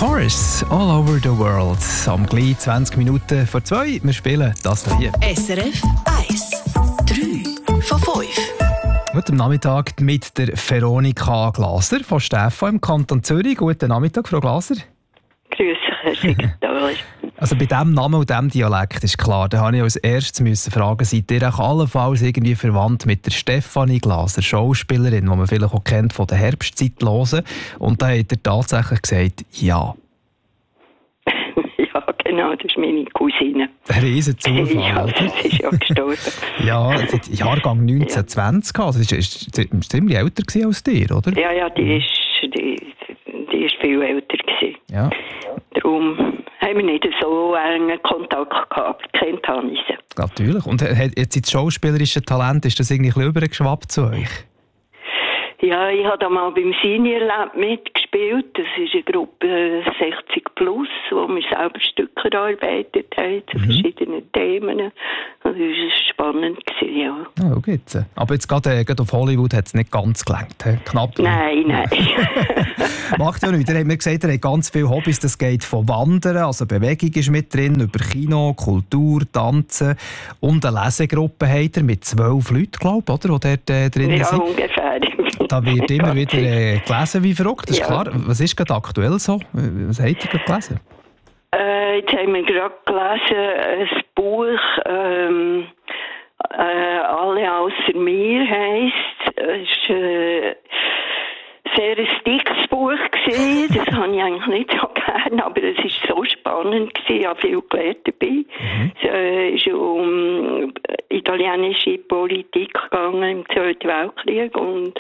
Chorus, All Over the World. Am gleich 20 Minuten vor 2. Wir spielen das hier. SRF 1. 3 von 5. Guten Nachmittag mit der Veronika Glaser von Steffo im Kanton Zürich. Guten Nachmittag, Frau Glaser. Grüß Herr Sekretär. Also bei diesem Namen und diesem Dialekt ist klar, da habe ich als erstes fragen, seid ihr auch allenfalls irgendwie verwandt mit der Stefanie Glaser, Schauspielerin, die man vielleicht auch kennt von der Herbstzeitlosen? Und da hat er tatsächlich gesagt, ja. Ja, genau, das ist meine Cousine. Ein riesen Zufall, ja, oder? Sie ist ja gestorben. Ja, Jahrgang 1920, also sie war ziemlich älter als dir, oder? Ja, die ist viel älter gewesen. Ja. Darum haben wir nicht so engen Kontakt gehabt. Kennt habe ich sie. Natürlich. Und jetzt das schauspielerische Talent, ist das irgendwie ein bisschen übergeschwappt zu euch? Ja, ich habe da mal beim Senior Lab mitgespielt. Das ist eine Gruppe 60 plus, wo wir selber Stücke erarbeitet haben zu verschiedenen Themen. Das war spannend, ja. Ja, geht's. Aber jetzt gerade auf Hollywood hat es nicht ganz gelangt. Knapp. Nein. Macht ja nichts. Ihr habt mir gesagt, ihr habt ganz viele Hobbys. Das geht von Wandern, also Bewegung ist mit drin, über Kino, Kultur, Tanzen. Und eine Lesegruppe habt ihr mit 12 Leuten, glaube ich, oder? Die dort drin ja, sind. ungefähr. Da wird immer wieder gelesen wie verrückt, das ist klar. Was ist gerade aktuell so? Was habt ihr gerade gelesen? Jetzt haben wir gerade gelesen, ein Buch, «Alle außer mir» heisst. Es war sehr ein dickes Buch gewesen. Das habe ich eigentlich nicht so gerne, aber es war so spannend gewesen. Ich habe viel gelernt dabei. Es ist um italienische Politik gegangen im Zweiten Weltkrieg und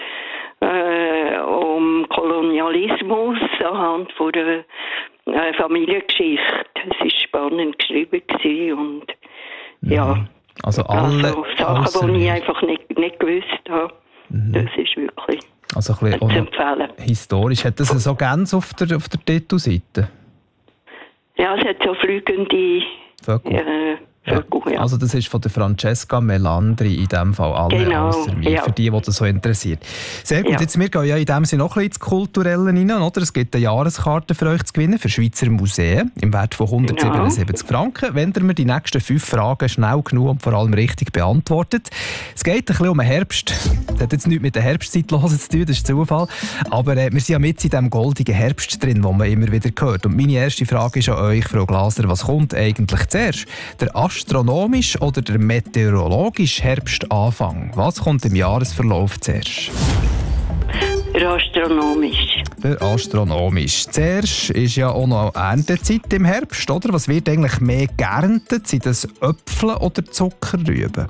um Kolonialismus anhand von der Familiengeschichte. Es war spannend geschrieben gewesen und ja. Also alle Sachen, die ich einfach nicht gewusst habe. Das ist wirklich also ein zu empfehlen. Historisch. Hat das so ganz auf der Titelseite? Ja, es hat so fliegende Vögel. Vögel, ja. Also das ist von der Francesca Melandri in dem Fall alle außer mir, für die das so interessiert. Sehr gut, jetzt wir gehen ja in dem Sinne noch ein bisschen ins Kulturelle rein, oder? Es gibt eine Jahreskarte für euch zu gewinnen für Schweizer Museen im Wert von 177 Franken, wenn ihr mir die nächsten 5 Fragen schnell genug und vor allem richtig beantwortet. Es geht ein bisschen um den Herbst. Das hat jetzt nichts mit der Herbstzeitlose zu tun, das ist Zufall. Aber wir sind ja mit in diesem goldigen Herbst drin, den man immer wieder hört. Und meine erste Frage ist an euch, Frau Glaser, was kommt eigentlich zuerst? Der astronomisch oder der meteorologische Herbstanfang? Was kommt im Jahresverlauf zuerst? Der astronomisch. Der astronomisch. Zuerst ist ja auch noch Erntezeit im Herbst, oder? Was wird eigentlich mehr geerntet? Sind das Äpfel oder Zuckerrüben?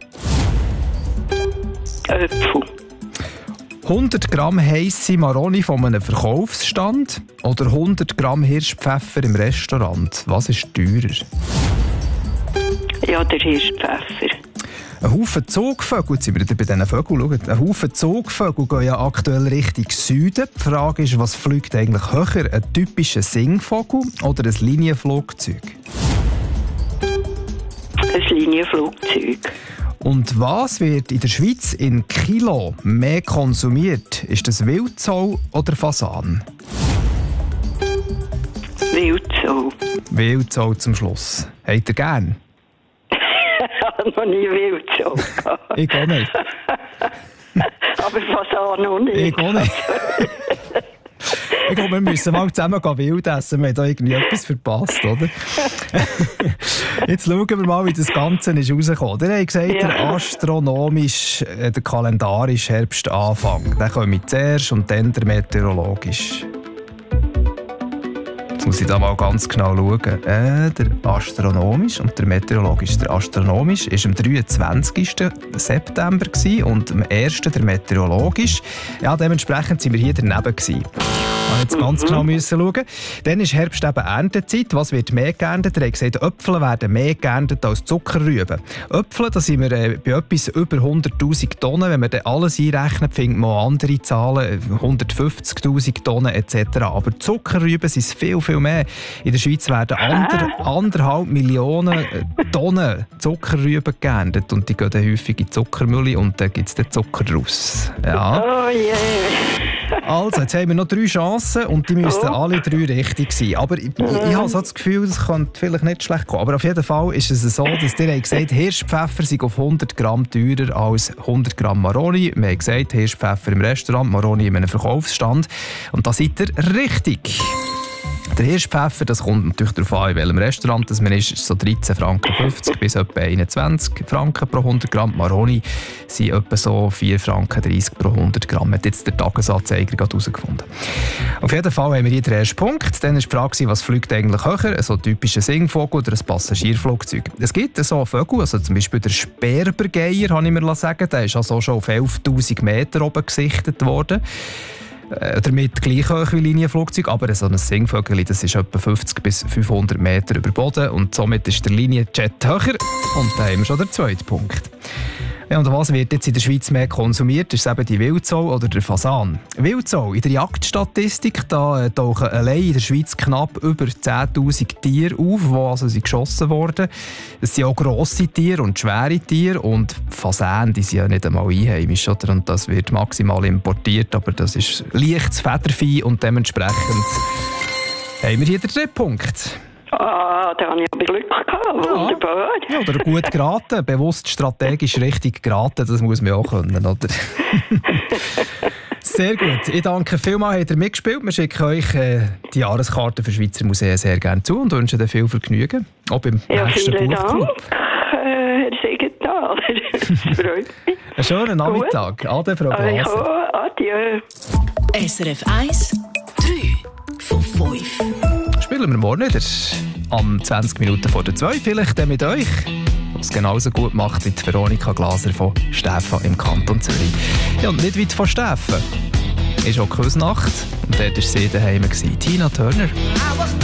Äpfel. 100 Gramm heisse Maroni von einem Verkaufsstand oder 100 Gramm Hirschpfeffer im Restaurant? Was ist teurer? Ja, der Hirschpfeffer. Ein Haufen Zugvögel, jetzt sind wir bei diesen Vögeln, schaut. Ein Haufen Zugvögel gehen ja aktuell Richtung Süden. Die Frage ist, was fliegt eigentlich höher? Ein typischer Singvogel oder ein Linienflugzeug? Ein Linienflugzeug. Und was wird in der Schweiz in Kilo mehr konsumiert? Ist das Wildsau oder Fasan? Wildsau. Wildsau zum Schluss. Habt ihr gern? Ich habe noch nie Wildsau gehabt. Ich auch nicht. Aber Fasan noch nicht. Ich auch nicht. Ich glaube, wir müssen mal zusammen wild essen. Wir haben da irgendwie etwas verpasst, oder? Jetzt schauen wir mal, wie das Ganze ist rausgekommen. Ihr habt gesagt, der astronomisch, der kalendarische Herbstanfang. Der kommt zuerst und dann der meteorologisch. Jetzt muss ich da mal ganz genau schauen. Der astronomisch und der meteorologisch. Der astronomisch war am 23. September und am 1. der meteorologisch. Ja, dementsprechend waren wir hier daneben gewesen. Jetzt ganz genau müssen schauen. Dann ist Herbst eben Erntezeit. Was wird mehr geerntet? Er hat gesagt, Äpfel werden mehr geerntet als Zuckerrüben. Äpfel, da sind wir bei etwas über 100'000 Tonnen. Wenn wir dann alles einrechnen, findet man auch andere Zahlen, 150'000 Tonnen etc. Aber Zuckerrüben sind es viel, viel mehr. In der Schweiz werden 1,5 Millionen Tonnen Zuckerrüben geerntet. Und die gehen dann häufig in die Zuckermühle und dann gibt es den Zucker raus. Ja. Oh je. Also, jetzt haben wir noch 3 Chancen und die müssten alle 3 richtig sein. Aber ich habe so das Gefühl, das könnte vielleicht nicht schlecht kommen. Aber auf jeden Fall ist es so, dass ihr gesagt habt, Hirschpfeffer sei auf 100 Gramm teurer als 100 Gramm Maroni. Wir haben gesagt, Hirschpfeffer im Restaurant, Maroni in einem Verkaufsstand. Und da seid ihr richtig. Der Hirschpfeffer, das kommt natürlich darauf an, in welchem Restaurant das man ist so 13,50 Franken bis etwa 21 Franken pro 100 Gramm. Maroni sind etwa so 4,30 Franken pro 100 Gramm. Hat jetzt der Tagesanzeiger gerade herausgefunden. Auf jeden Fall haben wir hier den ersten Punkt. Dann war die Frage, was fliegt eigentlich höher? So ein typischer Singvogel oder ein Passagierflugzeug. Es gibt so Vögel, also zum Beispiel der Sperbergeier, habe ich mir sagen. Der ist also schon auf 11'000 Meter oben gesichtet worden. Damit gleich hoch wie Linienflugzeug, aber so ein Singvögel, das ist etwa 50 bis 500 Meter über Boden und somit ist der Linienjet höher. Und da haben wir schon den zweiten Punkt. Ja, und was wird jetzt in der Schweiz mehr konsumiert? Ist es eben die Wildsau oder der Fasan? Wildsau, in der Jagdstatistik, da tauchen allein in der Schweiz knapp über 10'000 Tiere auf, die also sind geschossen wurden. Es sind auch grosse Tiere und schwere Tiere und Fasan, die sind ja nicht einmal einheimisch, oder? Und das wird maximal importiert, aber das ist leichtes Federvieh und dementsprechend haben wir hier den dritten Punkt. Ah, da habe ich aber Glück gehabt. Wunderbar. Ja, oder gut geraten, bewusst strategisch richtig geraten, das muss man auch können, oder? Sehr gut. Ich danke vielmals, habt ihr mitgespielt. Wir schicken euch die Jahreskarte für Schweizer Museen sehr gerne zu und wünschen dir viel Vergnügen. Auch beim nächsten Buchclub. Herr Siegenthaler. Das freut mich. Einen schönen Nachmittag. Ade, Frau Glaser. Adieu. SRF 1, 3 von 5. Spielen wir morgen wieder. Am 20 Minuten vor der 2 vielleicht dann mit euch. Was genauso gut macht wie die Veronika Glaser von Stäfa im Kanton Zürich. Ja, und nicht weit von Stäfa ist auch Küsnacht. Und dort war sie daheim, Tina Turner.